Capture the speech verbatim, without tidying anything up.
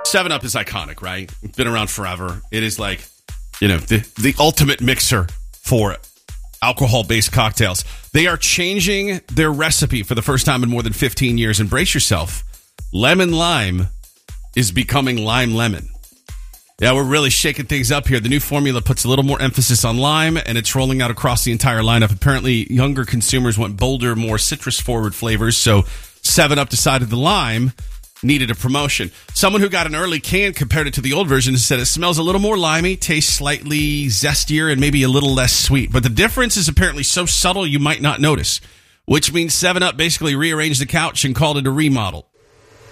seven up is iconic, right? It's been around forever. It is like, you know, the, the ultimate mixer for alcohol-based cocktails. They are changing their recipe for the first time in more than fifteen years. And brace yourself. Lemon lime is becoming lime lemon. Yeah, we're really shaking things up here. The new formula puts a little more emphasis on lime, and it's rolling out across the entire lineup. Apparently, younger consumers want bolder, more citrus-forward flavors, so seven up decided the lime needed a promotion. Someone who got an early can compared it to the old version and said it smells a little more limey, tastes slightly zestier, and maybe a little less sweet. But the difference is apparently so subtle you might not notice, which means seven up basically rearranged the couch and called it a remodel.